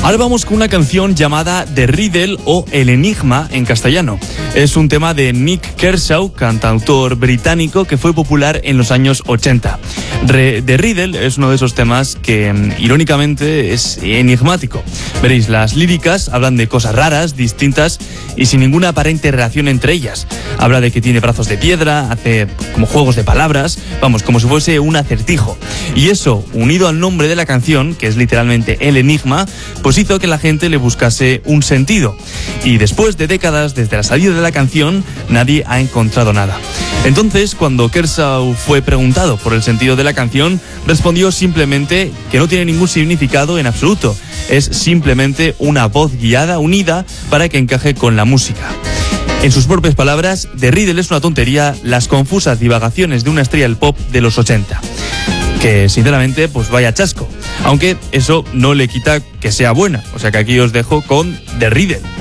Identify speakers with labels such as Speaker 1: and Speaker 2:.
Speaker 1: Ahora vamos con una canción llamada The Riddle o El Enigma en castellano. Es un tema de Nick Kershaw, cantautor británico que fue popular en los años 80. The Riddle es uno de esos temas que, irónicamente, es enigmático. Veréis, las líricas hablan de cosas raras, distintas y sin ninguna aparente relación entre ellas. Habla de que tiene brazos de piedra, hace como juegos de palabras, vamos, como si fuese un acertijo. Y eso, unido al nombre de la canción, que es literalmente El Enigma, pues hizo que la gente le buscase un sentido. Y después de décadas, desde la salida de la canción, nadie ha encontrado nada. Entonces, cuando Kershaw fue preguntado por el sentido de la canción, respondió simplemente que no tiene ningún significado en absoluto. Es simplemente una voz guiada, unida, para que encaje con la música. En sus propias palabras, The Riddle es una tontería, las confusas divagaciones de una estrella del pop de los 80. Que, sinceramente, pues vaya chasco. Aunque eso no le quita que sea buena. O sea que aquí os dejo con The Riddle.